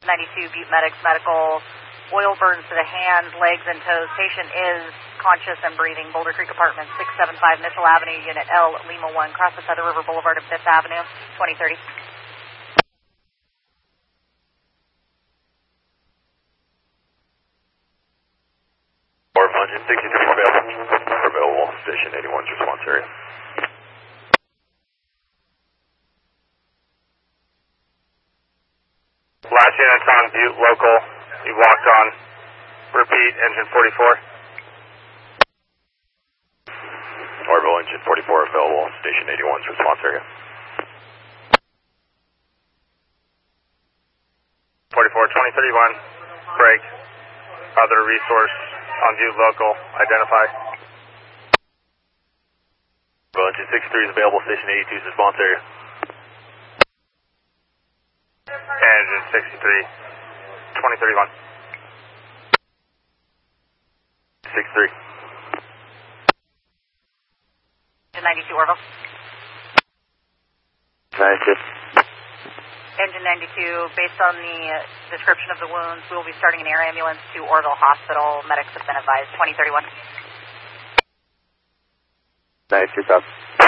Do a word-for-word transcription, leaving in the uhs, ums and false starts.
ninety-two, Butte Medics Medical. Oil burns to the hands, legs, and toes. Patient is conscious and breathing. Boulder Creek Apartments, six seven five Mitchell Avenue, Unit L, Lima one. Cross the Feather River Boulevard of fifth Avenue, twenty thirty. Engine sixty-three available. Available. Station eighty-one's response area. Last unit's on Butte local. You walked on. Repeat, engine forty-four. Orville, engine forty-four available. Station eighty-one's response area. forty-four, twenty thirty-one. Break. Other resource on Butte local. Identify. Orville, engine sixty-three is available. Station eighty-two's response area. Engine sixty-three, twenty thirty-one. sixty-three. Engine ninety-two, Orville. ninety-two. Engine ninety-two, based on the description of the wounds, we will be starting an air ambulance to Orville Hospital. Medics have been advised. twenty thirty-one. ninety-two, stop.